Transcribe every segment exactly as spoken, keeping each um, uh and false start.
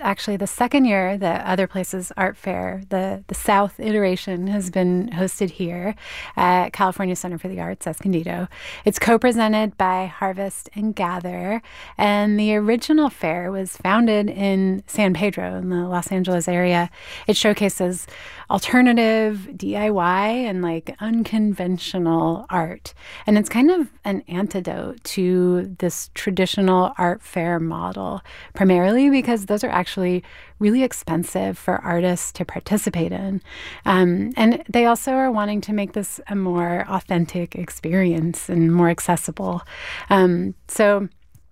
actually the second year that Other Places Art Fair, the, the South iteration, has been hosted here at California Center for the Arts, Escondido. It's co-presented by Harvest and Gather, and the original fair was founded in San Pedro in the Los Angeles area. It showcases alternative D I Y and like unconventional art. And it's kind of an antidote to this traditional art fair model, primarily because those are actually really expensive for artists to participate in. Um, and they also are wanting to make this a more authentic experience and more accessible. Um, so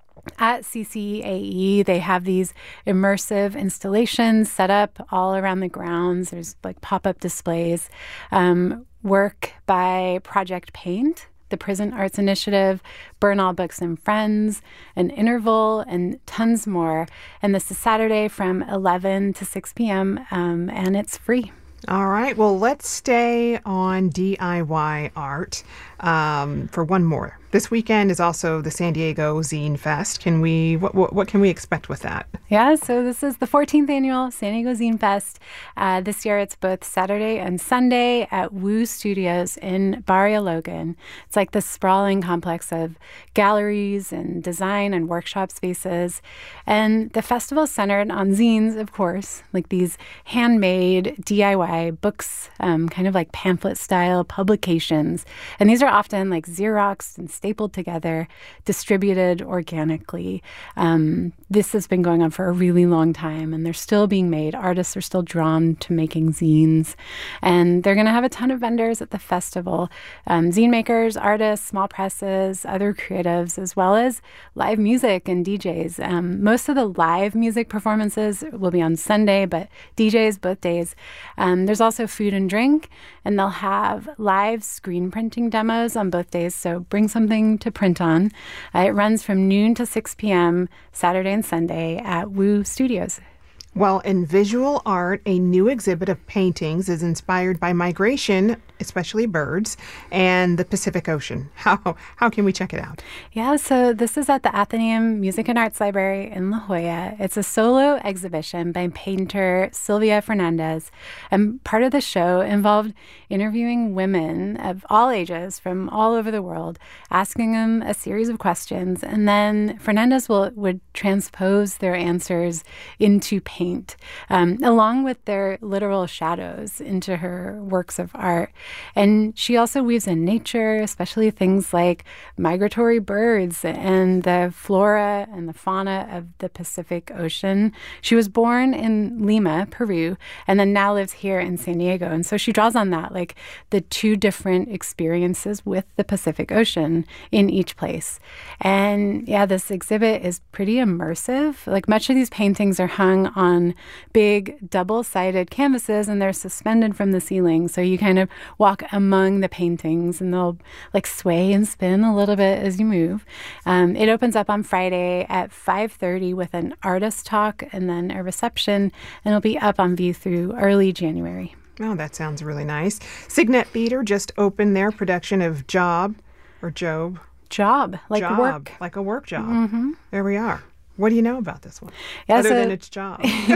At C C A E, they have these immersive installations set up all around the grounds. There's like pop-up displays, um, work by Project Paint, the Prison Arts Initiative, Burn All Books and Friends, An Interval, and tons more. And this is Saturday from eleven to six p.m., um, and it's free. All right. Well, let's stay on D I Y art um, for one more. This weekend is also the San Diego Zine Fest. Can we? What, what, what can we expect with that? Yeah, so this is the fourteenth annual San Diego Zine Fest. Uh, this year it's both Saturday and Sunday at Woo Studios in Barrio Logan. It's like this sprawling complex of galleries and design and workshop spaces. And the festival is centered on zines, of course, like these handmade D I Y books, um, kind of like pamphlet-style publications. And these are often like Xeroxed and stapled together, distributed organically. Um, this has been going on for a really long time, and they're still being made. Artists are still drawn to making zines. And they're going to have a ton of vendors at the festival, um, zine makers, artists, small presses, other creatives, as well as live music and D Js. Um, most of the live music performances will be on Sunday, but D Js both days. Um, there's also food and drink, and they'll have live screen printing demos on both days, so bring something to print on. Uh, it runs from noon to six p.m. Saturday and Sunday at Woo Studios. Well, in visual art, a new exhibit of paintings is inspired by migration, especially birds, and the Pacific Ocean. How how can we check it out? Yeah, so this is at the Athenaeum Music and Arts Library in La Jolla. It's a solo exhibition by painter Sylvia Fernandez, and part of the show involved interviewing women of all ages from all over the world, asking them a series of questions, and then Fernandez will, would transpose their answers into paint, um, along with their literal shadows into her works of art. And she also weaves in nature, especially things like migratory birds and the flora and the fauna of the Pacific Ocean. She was born in Lima, Peru, and then now lives here in San Diego. And so she draws on that, like the two different experiences with the Pacific Ocean in each place. And yeah, this exhibit is pretty immersive. Like much of these paintings are hung on big double-sided canvases, and they're suspended from the ceiling. So you kind of walk among the paintings, and they'll like sway and spin a little bit as you move. Um, it opens up on Friday at five thirty with an artist talk and then a reception, and it'll be up on view through early January. Oh, that sounds really nice. Signet Theater just opened their production of Job, or Job. Job, like job, work. Like a work job. Mm-hmm. There we are. What do you know about this one? Yeah, Other so, than its job.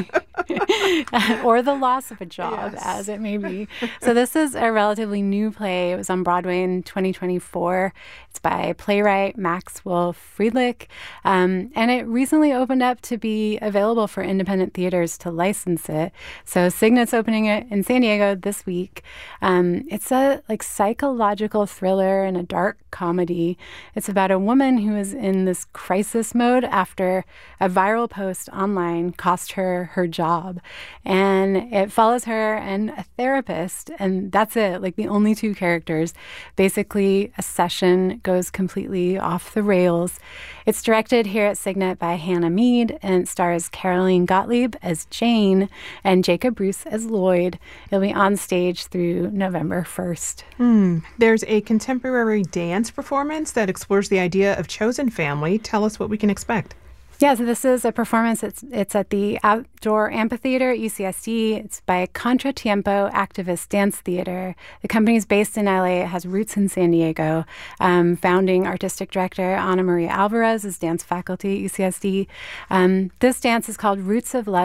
or the loss of a job, yes. as it may be. So this is a relatively new play. It was on Broadway in twenty twenty-four. It's by playwright Maxwell Friedrich. Um, and it recently opened up to be available for independent theaters to license it. So Signet's opening it in San Diego this week. Um, it's a like psychological thriller and a dark comedy. It's about a woman who is in this crisis mode after a viral post online cost her her job. And it follows her and a therapist, and that's it, like the only two characters. Basically, a session goes completely off the rails. It's directed here at Signet by Hannah Mead, and it stars Caroline Gottlieb as Jane and Jacob Bruce as Lloyd. It'll be on stage through November first. Hmm. There's a contemporary dance performance that explores the idea of chosen family. Tell us what we can expect. Yeah, so this is a performance. It's it's at the Outdoor Amphitheater at U C S D. It's by Contratiempo Activist Dance Theater. The company is based in L A. It has roots in San Diego. Um, founding artistic director Ana Maria Alvarez is dance faculty at U C S D. Um, this dance is called Roots of Love